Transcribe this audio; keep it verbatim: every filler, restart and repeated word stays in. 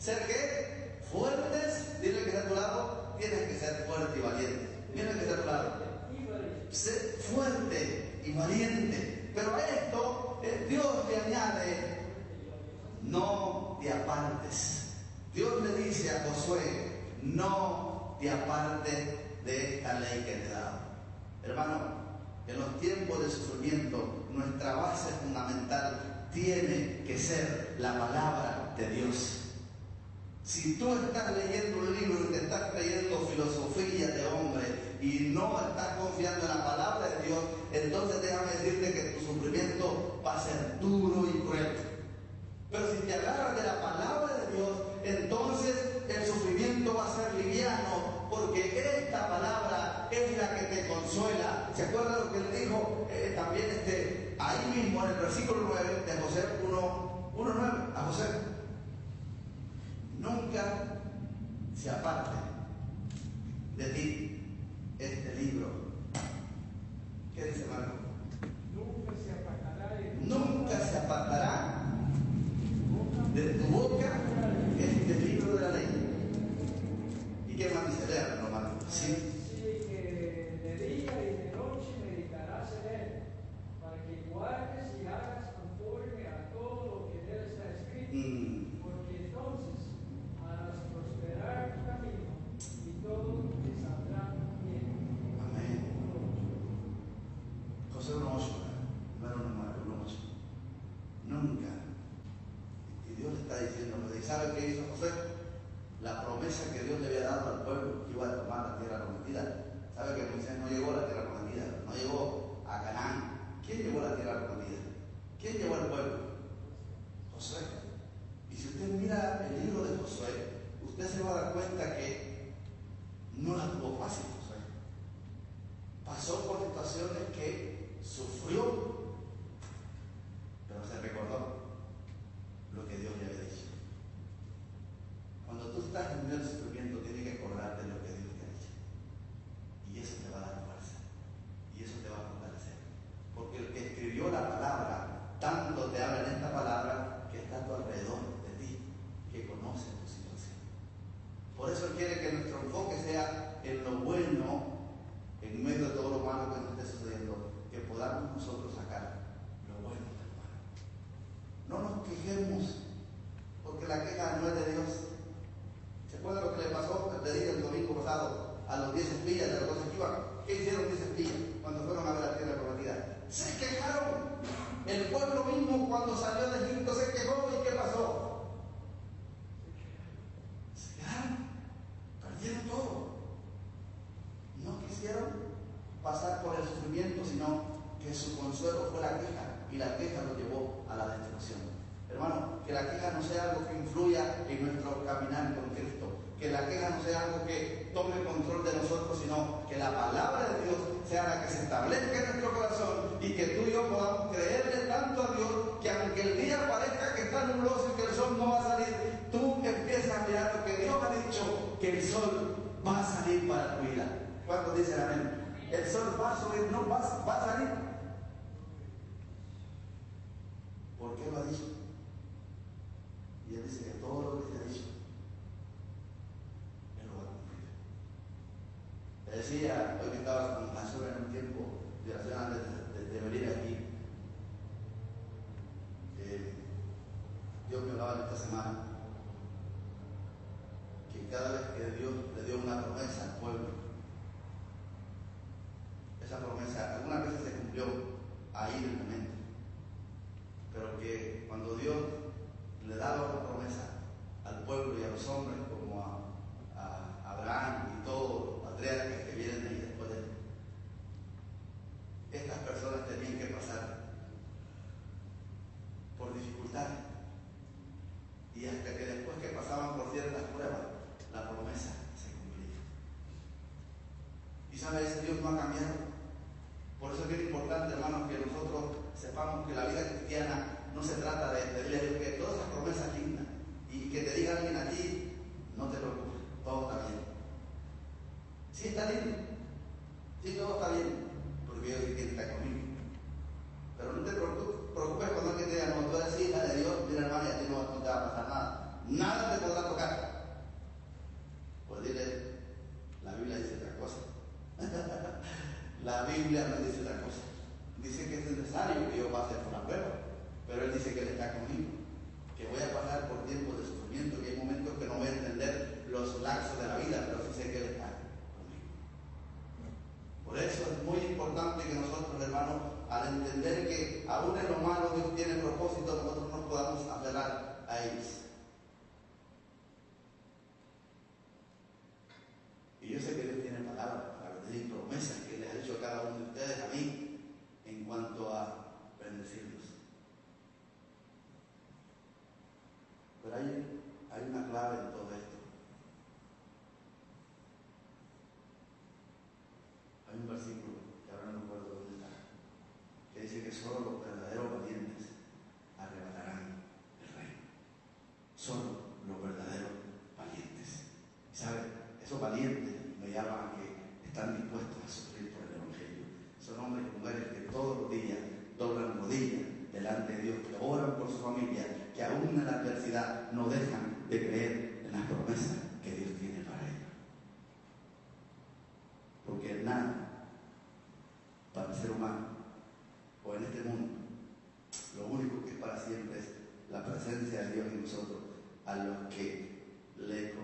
¿Ser qué? Fuertes. Dile que está a tu lado, tienes que ser fuerte y valiente. Dile que está a tu lado. Ser fuerte y valiente. Pero a esto, eh, Dios le añade, no te apartes. Dios le dice a Josué, no te apartes de esta ley que te he dado. Hermano, en los tiempos de sufrimiento, nuestra base fundamental tiene que ser la palabra de Dios. Si tú estás leyendo un libro y te estás creyendo filosofía de hombre y no estás confiando en la palabra de Dios, entonces déjame decirte que tu sufrimiento va a ser duro y cruel. Pero si te agarras de la palabra de Dios, entonces el sufrimiento va a ser liviano, porque esta palabra es la que te consuela. ¿Se acuerdan lo que le dijo eh, también este, ahí mismo en el versículo nueve de José uno nueve a José? Nunca se aparte de ti este libro. ¿Qué dice Marco? Nunca se apartará de tu Nunca se apartará de tu boca este libro de la ley. ¿Y qué más dice? Léalo, Marco. Sí. Sí, que de día y de noche meditarás en él, para que guardes y hagas conforme a todo lo que en él está escrito, Mm. porque entonces harás prosperar tu camino y todo te saldrá bien. Amén. José uno ocho, no era una uno ocho. Nunca. Y Dios le está diciendo, ¿sabe qué hizo José? La promesa que Dios le había dado al pueblo que iba a tomar la tierra prometida. ¿Sabe que Moisés no llegó a la tierra prometida? No llegó a Canaán. ¿Quién llevó a la tierra prometida? ¿Quién llevó al pueblo? Josué. Y si usted mira el libro de Josué, usted se va a dar cuenta que no la tuvo fácil Josué. Pasó por situaciones que sufrió, pero se recordó lo que Dios le había dicho. Cuando tú estás en medio del sufrimiento, tienes que acordarte de lo que Dios te ha dicho. Y eso te va a dar fuerza. Y eso te va a fortalecer. Porque el que escribió la palabra, tanto te habla en esta palabra, que está a tu alrededor de ti, que conoce tu situación. Por eso Él quiere que nuestro enfoque sea en lo bueno, en medio de todo lo malo que nos esté sucediendo, que podamos nosotros sacar lo bueno del malo. No nos quejemos, porque la queja no es de Dios. ¿Se acuerdan lo que le pasó, te dije el domingo pasado, a los diez espías de los dos que iban? ¿Qué hicieron diez espías cuando fueron a ver la tierra prometida? Se quejaron. El pueblo mismo cuando salió de Egipto se quejó. ¿Y qué pasó? Se quedaron, perdieron todo. No quisieron pasar por el sufrimiento, sino que su consuelo fue la queja, y la queja lo llevó a la destrucción. Hermano, que la queja no sea algo que influya en nuestro caminar con Cristo, que la queja no sea algo que tome control de nosotros, sino que la palabra de Dios sea la que se establezca en nuestro corazón, y que tú y yo podamos creerle tanto a Dios que aunque el día parezca que está nubloso y que el sol no va a salir, tú empiezas a mirar lo que Dios ha dicho, que el sol va a salir para tu vida. ¿Cuántos dicen amén? El sol va a subir, no va, va a salir. ¿Por qué lo ha dicho? Y Él dice que todo lo que te ha dicho, Él lo va a cumplir. Le decía, hoy que estaba con Azura en un tiempo de oración antes de, de, de venir aquí, eh, Dios me hablaba en esta semana que cada vez que Dios le dio una promesa al pueblo, esa promesa algunas veces se cumplió ahí en el momento, pero que cuando Dios le daba una promesa al pueblo y a los hombres como a, a Abraham y todos los patriarcas que vienen ahí después de él, estas personas tenían que pasar por dificultades, y hasta que después que pasaban por ciertas pruebas, la promesa se cumplía. Y sabes, Dios no ha cambiado. Por eso es bien importante, hermanos, que nosotros sepamos que la vida cristiana no se trata de pedirle a Dios que todas esas promesas lindas, y que te diga alguien a ti, no te preocupes, todo está bien. Sí está lindo, sí todo está bien, porque Dios es quien está conmigo. Pero no te preocupes cuando alguien te diga, no, tú eres hija de Dios, mira hermano, y a ti no, no te va a pasar nada. Nada te podrá tocar está conmigo, que voy a pasar por tiempos de sufrimiento, que hay momentos que no voy a entender los lapsos de la vida, pero sí sé que Él está conmigo. Por eso es muy importante que nosotros, hermanos, al entender que aún en lo malo Dios tiene propósito, nosotros nos podamos aferrar a ellos. Y yo sé que Dios tiene palabras para bendecir, promesas que les ha dicho a cada uno de ustedes, a mí, en cuanto a bendecirlos. Pero hay, hay una clave en todo esto. Hay un versículo, que ahora no me acuerdo dónde está, que dice que solo los verdaderos valientes arrebatarán el reino. Solo los verdaderos valientes. ¿Y saben? Esos valientes me llaman a que están dispuestos a sufrir por el Evangelio. Son hombres y mujeres que todos los días doblan rodillas delante de Dios, que oran por su familia, que aún en la adversidad no dejan de creer en las promesas que Dios tiene para ellos. Porque nada para el ser humano o en este mundo, lo único que es para siempre es la presencia de Dios en nosotros, a los que le